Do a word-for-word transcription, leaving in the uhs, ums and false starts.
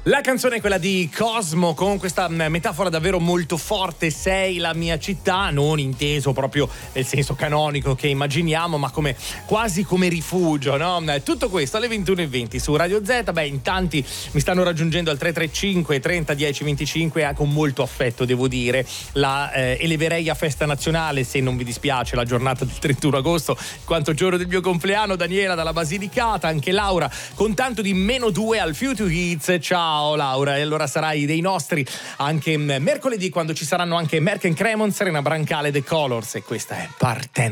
La canzone è quella di Cosmo, con questa metafora davvero molto forte: sei la mia città, non inteso proprio nel senso canonico che immaginiamo, ma come quasi come rifugio, no? Tutto questo alle ventuno e venti su Radio Z. Beh, in tanti mi stanno raggiungendo al tre tre cinque trenta dieci venticinque, con molto affetto devo dire. La eh, eleverei a festa nazionale, se non vi dispiace, la giornata del trentuno agosto, quanto giorno del mio compleanno. Daniela dalla Basilicata, anche Laura con tanto di meno due al Future Hits. Ciao Laura, e allora sarai dei nostri anche mercoledì, quando ci saranno anche Merck and Cremon, Serena Brancale, The Colors, e questa è Partenza.